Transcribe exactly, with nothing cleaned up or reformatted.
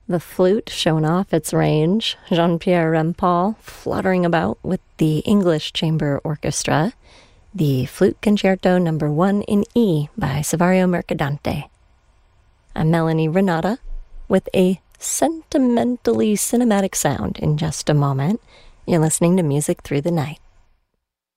The flute showing off its range, Jean-Pierre Rampal fluttering about with the English Chamber Orchestra, the Flute Concerto number one in E by Saverio Mercadante. I'm Melanie Renata with a sentimentally cinematic sound in just a moment. You're listening to Music Through the Night.